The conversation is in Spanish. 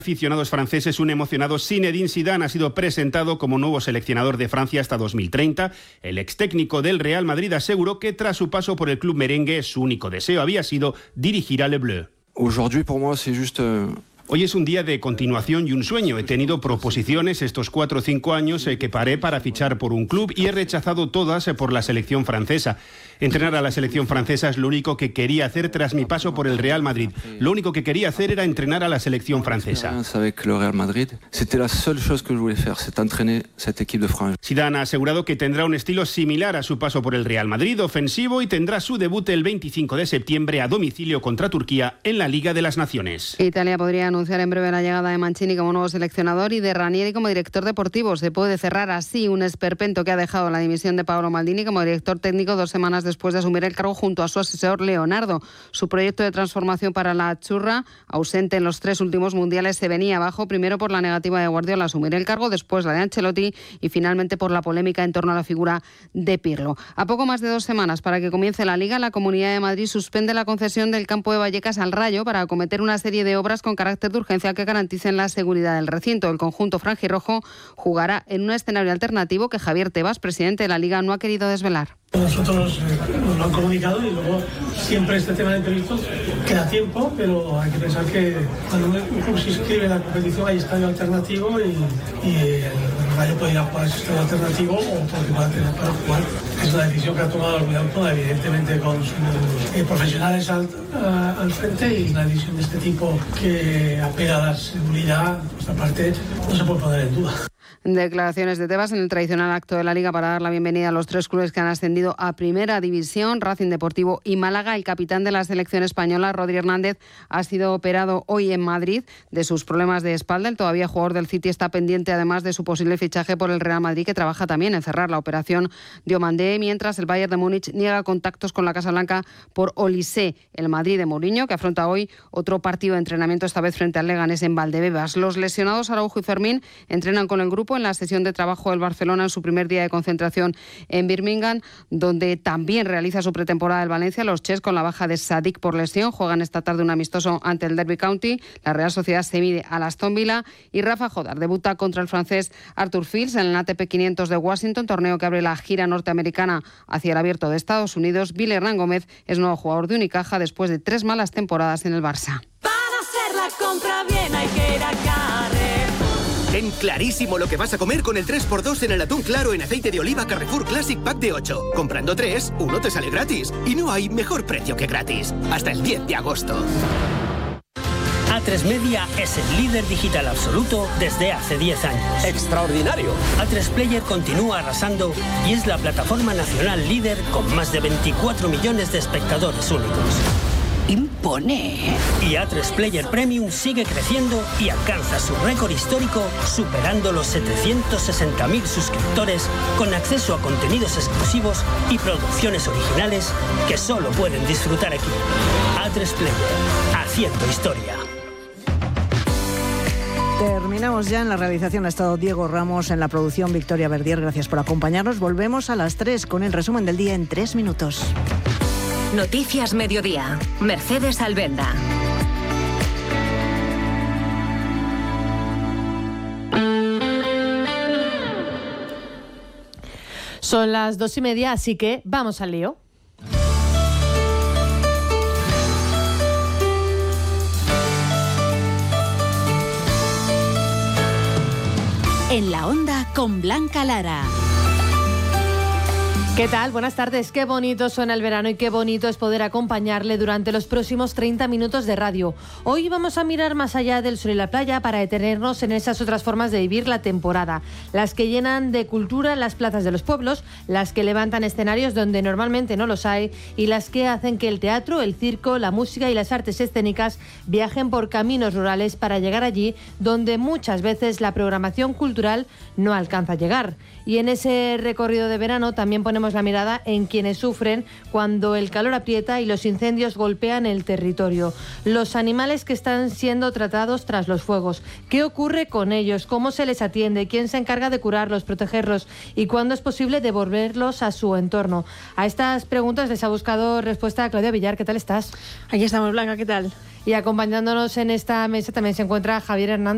Aficionados franceses, un emocionado Zinedine Zidane ha sido presentado como nuevo seleccionador de Francia hasta 2030. El ex técnico del Real Madrid aseguró que tras su paso por el club merengue, su único deseo había sido dirigir a Le Bleu. Aujourd'hui, pour moi, c'est juste... Hoy es un día de continuación y un sueño. He tenido proposiciones estos 4 o 5 años que paré para fichar por un club y he rechazado todas por la selección francesa. Entrenar a la selección francesa es lo único que quería hacer tras mi paso por el Real Madrid. Lo único que quería hacer era entrenar a la selección francesa. Zidane ha asegurado que tendrá un estilo similar a su paso por el Real Madrid, ofensivo, y tendrá su debut el 25 de septiembre a domicilio contra Turquía en la Liga de las Naciones. Italia podría anunciar en breve la llegada de Mancini como nuevo seleccionador y de Ranieri como director deportivo. Se puede cerrar así un esperpento que ha dejado la dimisión de Paolo Maldini como director técnico 2 semanas después de asumir el cargo junto a su asesor Leonardo. Su proyecto de transformación para la Azzurra, ausente en los 3 últimos mundiales, se venía abajo, primero por la negativa de Guardiola a asumir el cargo, después la de Ancelotti y finalmente por la polémica en torno a la figura de Pirlo. A poco más de 2 semanas para que comience la Liga, la Comunidad de Madrid suspende la concesión del campo de Vallecas al Rayo para acometer una serie de obras con carácter de urgencia que garanticen la seguridad del recinto. El conjunto franjirrojo jugará en un escenario alternativo que Javier Tebas, presidente de la Liga, no ha querido desvelar. Nosotros nos lo han comunicado y luego siempre este tema de imprevistos queda tiempo, pero hay que pensar que cuando un club se inscribe en la competición hay estadio alternativo y el Rayo puede ir a jugar ese estadio alternativo o porque pueda tener para jugar. Es una decisión que ha tomado el Gobierno, evidentemente con sus profesionales al frente, y una decisión de este tipo que apela a la seguridad, por nuestra parte, no se puede poner en duda. Declaraciones de Tebas en el tradicional acto de la Liga para dar la bienvenida a los 3 clubes que han ascendido a Primera División, Racing Deportivo y Málaga. El capitán de la selección española, Rodri Hernández, ha sido operado hoy en Madrid de sus problemas de espalda. El todavía jugador del City está pendiente además de su posible fichaje por el Real Madrid, que trabaja también en cerrar la operación de Omandé, mientras el Bayern de Múnich niega contactos con la Casa Blanca por Olise. El Madrid de Mourinho, que afronta hoy otro partido de entrenamiento, esta vez frente al Leganés en Valdebebas. Los lesionados Araujo y Fermín entrenan con el grupo en la sesión de trabajo del Barcelona en su primer día de concentración en Birmingham, donde también realiza su pretemporada el Valencia. Los Ches, con la baja de Sadik por lesión, juegan esta tarde un amistoso ante el Derby County. La Real Sociedad se mide al Aston Villa y Rafa Jodar debuta contra el francés Arthur Fils en el ATP 500 de Washington, torneo que abre la gira norteamericana hacia el Abierto de Estados Unidos. Billy Hernán Gómez es nuevo jugador de Unicaja después de 3 malas temporadas en el Barça. Para hacer la compra bien hay que ir a Carrefour. Ten clarísimo lo que vas a comer con el 3x2 en el atún claro en aceite de oliva Carrefour Classic Pack de 8. Comprando 3, uno te sale gratis. Y no hay mejor precio que gratis. Hasta el 10 de agosto. A3 Media es el líder digital absoluto desde hace 10 años. ¡Extraordinario! A3 Player continúa arrasando y es la plataforma nacional líder con más de 24 millones de espectadores únicos. Impone. Y A3 Player Premium sigue creciendo y alcanza su récord histórico, superando los 760.000 suscriptores, con acceso a contenidos exclusivos y producciones originales que solo pueden disfrutar aquí. A3 Player, haciendo historia. Terminamos ya. En la realización ha estado Diego Ramos, en la producción Victoria Verdier. Gracias por acompañarnos. Volvemos a las 3 con el resumen del día en 3 minutos. Noticias Mediodía. Mercedes Albenda. Son las 2:30, así que vamos al lío. En la Onda con Blanca Lara. ¿Qué tal? Buenas tardes. Qué bonito suena el verano y qué bonito es poder acompañarle durante los próximos 30 minutos de radio. Hoy vamos a mirar más allá del sol y la playa para detenernos en esas otras formas de vivir la temporada. Las que llenan de cultura las plazas de los pueblos, las que levantan escenarios donde normalmente no los hay y las que hacen que el teatro, el circo, la música y las artes escénicas viajen por caminos rurales para llegar allí donde muchas veces la programación cultural no alcanza a llegar. Y en ese recorrido de verano también ponemos la mirada en quienes sufren cuando el calor aprieta y los incendios golpean el territorio. Los animales que están siendo tratados tras los fuegos. ¿Qué ocurre con ellos? ¿Cómo se les atiende? ¿Quién se encarga de curarlos, protegerlos? ¿Y cuándo es posible devolverlos a su entorno? A estas preguntas les ha buscado respuesta a Claudia Villar. ¿Qué tal estás? Aquí estamos, Blanca. ¿Qué tal? Y acompañándonos en esta mesa también se encuentra Javier Hernández.